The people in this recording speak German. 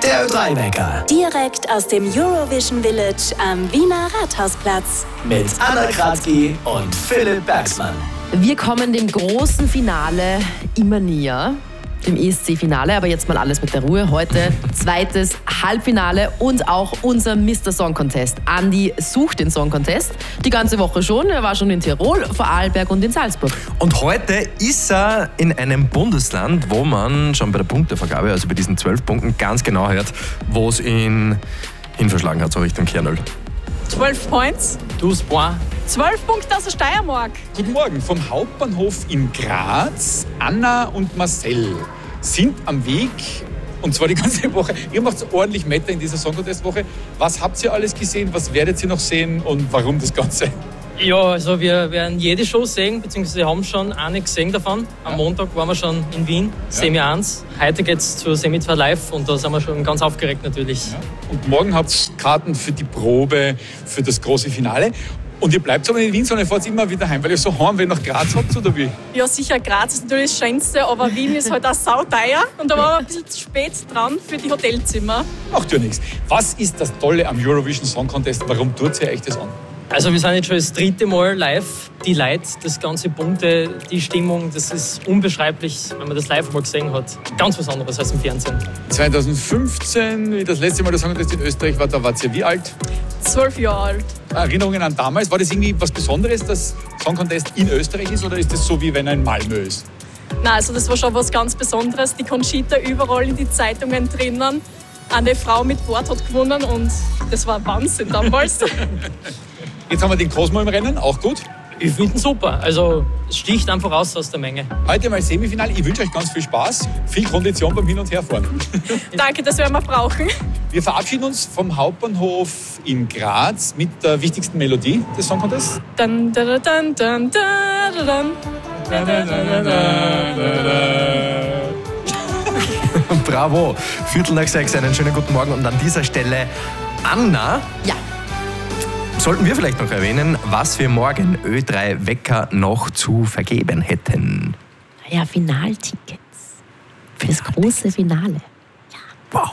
Der Ö3-Wecker. Direkt aus dem Eurovision Village am Wiener Rathausplatz. Mit Anna Kratzky und Philipp Bergsmann. Wir kommen dem großen Finale immer näher, dem ESC-Finale, aber jetzt mal alles mit der Ruhe. Heute zweites Halbfinale und auch unser Mr. Song Contest. Andi sucht den Song Contest die ganze Woche schon. Er war schon in Tirol, Vorarlberg und in Salzburg. Und heute ist er in einem Bundesland, wo man schon bei der Punktevergabe, also bei diesen 12 Punkten, ganz genau hört, wo es ihn hinverschlagen hat, so Richtung Kernöl. 12 Points. 12 points. 12 Punkte aus der Steiermark. Guten Morgen vom Hauptbahnhof in Graz. Anna und Marcel sind am Weg, und zwar die ganze Woche. Ihr macht ordentlich Meter in dieser Song Contest Woche. Was habt ihr alles gesehen? Was werdet ihr noch sehen und warum das Ganze? Ja, also wir werden jede Show sehen, beziehungsweise haben schon eine gesehen davon. Am Montag waren wir schon in Wien, Semi 1. Heute geht es zur Semi 2 live und da sind wir schon ganz aufgeregt natürlich. Ja. Und morgen habt ihr Karten für die Probe, für das große Finale. Und ihr bleibt aber nicht in Wien, sondern ihr fahrt immer wieder heim, weil ihr so Heimweh nach Graz habt, oder wie? Ja, sicher, Graz ist natürlich das Schönste, aber Wien ist halt auch sauteuer. Und da waren wir ein bisschen zu spät dran für die Hotelzimmer. Macht ja nichts. Was ist das Tolle am Eurovision Song Contest? Warum tut ihr euch das an? Also wir sind jetzt schon das 3. Mal live. Die Leute, das ganze Bunte, die Stimmung, das ist unbeschreiblich, wenn man das live mal gesehen hat. Ganz was anderes als im Fernsehen. 2015, wie das letzte Mal der Song Contest in Österreich war, da wart ihr wie alt? 12 Jahre alt. Erinnerungen an damals, war das irgendwie was Besonderes, dass Song Contest in Österreich ist, oder ist das so, wie wenn er in Malmö ist? Nein, also das war schon was ganz Besonderes. Die Conchita überall in die Zeitungen drinnen. Eine Frau mit Bord hat gewonnen und das war Wahnsinn damals. Jetzt haben wir den Cosmo im Rennen, auch gut. Ich finde ihn super. Also es sticht einfach raus aus der Menge. Heute mal Semifinale. Ich wünsche euch ganz viel Spaß, viel Kondition beim Hin- und Herfahren. Danke, das werden wir brauchen. Wir verabschieden uns vom Hauptbahnhof in Graz mit der wichtigsten Melodie des Song Contests. Dun, dun, dun, dun, dun, dun. Bravo! 5:45, einen schönen guten Morgen. Und an dieser Stelle, Anna. Ja. Sollten wir vielleicht noch erwähnen, was wir morgen Ö3-Wecker noch zu vergeben hätten? Naja, Finaltickets für das große Finale.